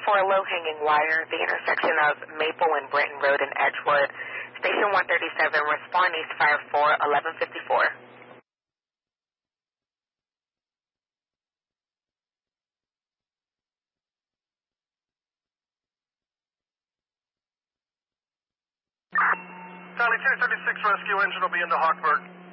for a low-hanging wire, the intersection of Maple and Brenton Road in Edgewood. Station 137, respond East Fire 4, 1154. Charlie 236 rescue engine will be into Hawkburg.